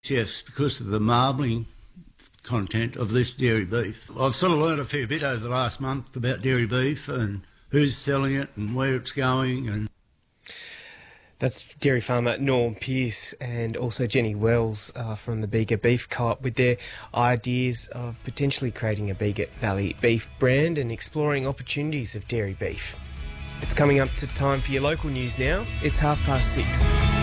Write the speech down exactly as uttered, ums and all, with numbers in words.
Yes, because of the marbling content of this dairy beef. I've sort of learned a fair bit over the last month about dairy beef and who's selling it and where it's going. And that's dairy farmer Norm Pearce and also Jenny Wells uh, from the Bega Beef Co-op with their ideas of potentially creating a Bega Valley beef brand and exploring opportunities of dairy beef. It's coming up to time for your local news now. It's half past six.